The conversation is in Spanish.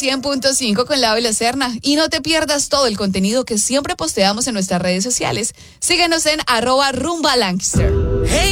100.5 con Lau y la Serna. Y no te pierdas todo el contenido que siempre posteamos en nuestras redes sociales. Síguenos en @rumbalancaster.